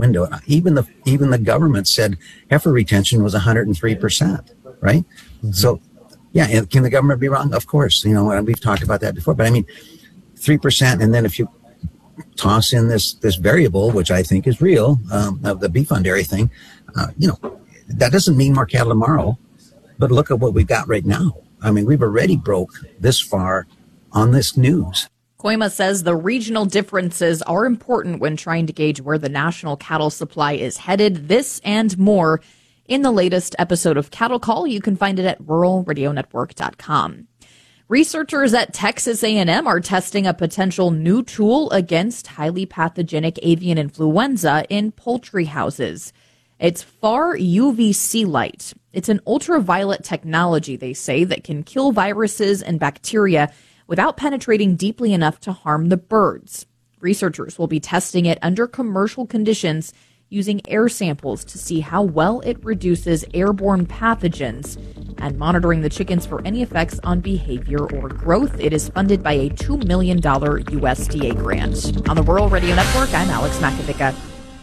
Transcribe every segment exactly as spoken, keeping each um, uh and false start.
window. Even the even the government said heifer retention was one hundred three percent, right? Mm-hmm. So, yeah, and can the government be wrong? Of course. You know, we've talked about that before. But I mean, three percent, and then if you toss in this this variable, which I think is real, um, of the beef on dairy thing, uh, you know, that doesn't mean more cattle tomorrow. But look at what we've got right now. I mean, we've already broke this far on this news. Koima says the regional differences are important when trying to gauge where the national cattle supply is headed. This and more in the latest episode of Cattle Call. You can find it at rural radio network dot com. Researchers at Texas A and M are testing a potential new tool against highly pathogenic avian influenza in poultry houses. It's far U V C light. It's an ultraviolet technology, they say, that can kill viruses and bacteria without penetrating deeply enough to harm the birds. Researchers will be testing it under commercial conditions using air samples to see how well it reduces airborne pathogens and monitoring the chickens for any effects on behavior or growth. It is funded by a two million dollars U S D A grant. On the Rural Radio Network, I'm Alex Makovica.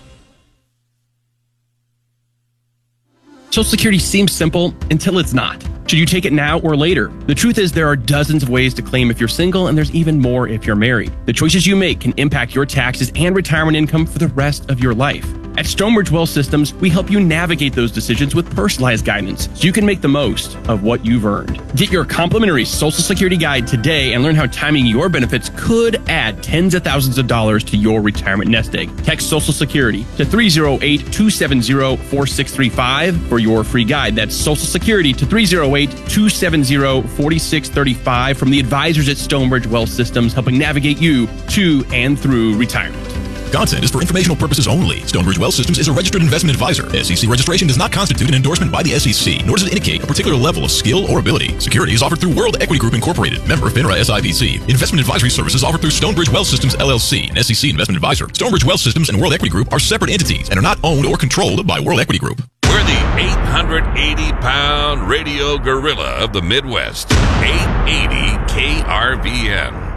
Social Security seems simple until it's not. Should you take it now or later? The truth is there are dozens of ways to claim if you're single, and there's even more if you're married. The choices you make can impact your taxes and retirement income for the rest of your life. At Stonebridge Wealth Systems, we help you navigate those decisions with personalized guidance so you can make the most of what you've earned. Get your complimentary Social Security guide today and learn how timing your benefits could add tens of thousands of dollars to your retirement nest egg. Text Social Security to three oh eight, two seven oh, four six three five for your free guide. That's Social Security to three oh eight, two seven oh, four six three five from the advisors at Stonebridge Wealth Systems, helping navigate you to and through retirement. Content is for informational purposes only. Stonebridge Wealth Systems is a registered investment advisor. S E C registration does not constitute an endorsement by the S E C, nor does it indicate a particular level of skill or ability. Securities offered through World Equity Group Incorporated, member FINRA S I B C. Investment advisory services offered through Stonebridge Wealth Systems L L C, an S E C investment advisor. Stonebridge Wealth Systems and World Equity Group are separate entities and are not owned or controlled by World Equity Group. We're the eight hundred eighty pound radio gorilla of the Midwest. eight eighty K R V N.